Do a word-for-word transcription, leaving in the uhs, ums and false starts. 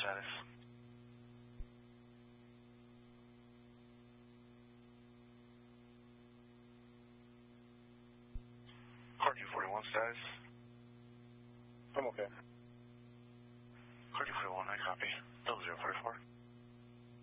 status. Car two forty-one status. I'm okay. Car two forty-one, I copy. Double zero forty-four.